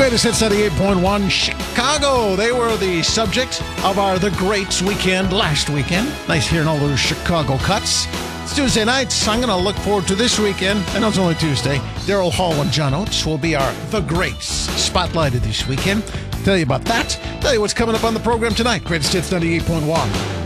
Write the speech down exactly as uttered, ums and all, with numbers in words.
Greatest Hits ninety-eight point one, Chicago. They were the subject of our The Greats weekend last weekend. Nice hearing all those Chicago cuts. It's Tuesday nights. I'm going to look forward to this weekend. I know it's only Tuesday. Daryl Hall and John Oates will be our The Greats spotlighted this weekend. Tell you about that. Tell you what's coming up on the program tonight. Greatest Hits ninety-eight point one.